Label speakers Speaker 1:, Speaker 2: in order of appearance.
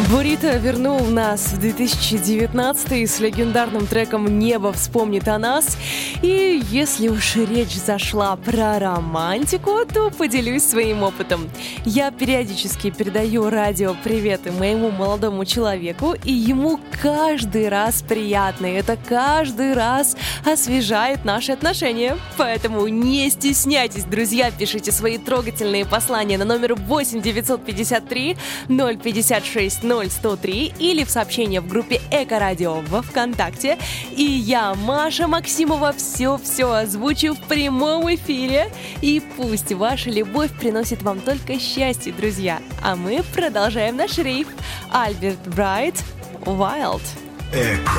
Speaker 1: Бурито вернул нас в 2019 с легендарным треком «Небо вспомнит о нас». И если уж речь зашла про романтику, то поделюсь своим опытом. Я периодически передаю радиоприветы моему молодому человеку, и ему каждый раз приятно. Это каждый раз освежает наши отношения. Поэтому не стесняйтесь, друзья, пишите свои трогательные послания на номер 8 953 056 0103 или в сообщения в группе Эко-радио во ВКонтакте. И я, Маша Максимова, все озвучу в прямом эфире. И пусть ваша любовь приносит вам только счастье, друзья. А мы продолжаем наш рейв. Альберт Брайт, Wild.